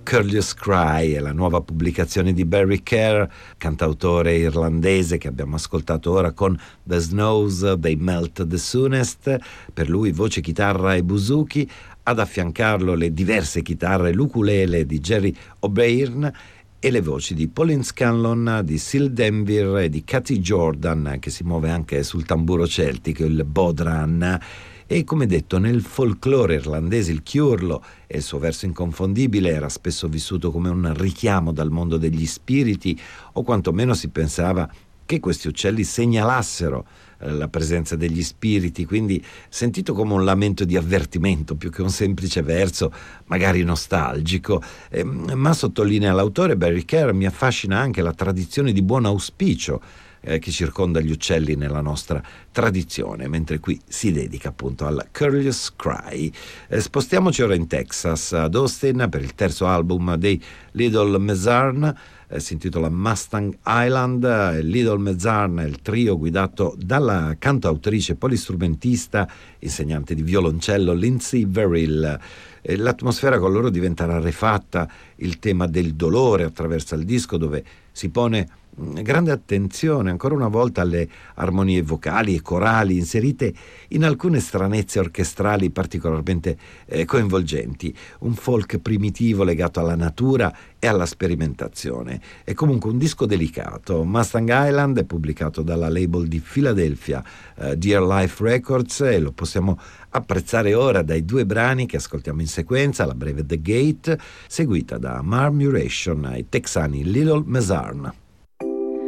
Curious Cry è la nuova pubblicazione di Barry Kerr, cantautore irlandese che abbiamo ascoltato ora con The Snows They Melt the Soonest. Per lui voce, chitarra e buzuki, ad affiancarlo le diverse chitarre l'ukulele di Jerry O'Byrne e le voci di Pauline Scanlon, di Sil Denver e di Cathy Jordan, che si muove anche sul tamburo celtico, il bodhran. E come detto, nel folklore irlandese il chiurlo e il suo verso inconfondibile era spesso vissuto come un richiamo dal mondo degli spiriti, o quantomeno si pensava che questi uccelli segnalassero la presenza degli spiriti, quindi sentito come un lamento di avvertimento più che un semplice verso magari nostalgico. Ma sottolinea l'autore Barry Kerr, mi affascina anche la tradizione di buon auspicio che circonda gli uccelli nella nostra tradizione, mentre qui si dedica appunto al Curious Cry. Spostiamoci ora in Texas, ad Austin, per il terzo album dei Little Mezarn. Si intitola Mustang Island. Little Mezarn è il trio guidato dalla cantautrice polistrumentista, insegnante di violoncello Lindsay Verrill. L'atmosfera con loro diventa rarefatta, il tema del dolore attraversa il disco, dove si pone grande attenzione ancora una volta alle armonie vocali e corali inserite in alcune stranezze orchestrali particolarmente coinvolgenti, un folk primitivo legato alla natura e alla sperimentazione. È comunque un disco delicato. Mustang Island è pubblicato dalla label di Philadelphia, Dear Life Records, e lo possiamo apprezzare ora dai due brani che ascoltiamo in sequenza, la breve The Gate, seguita da Murmuration, ai texani Little Mezarn.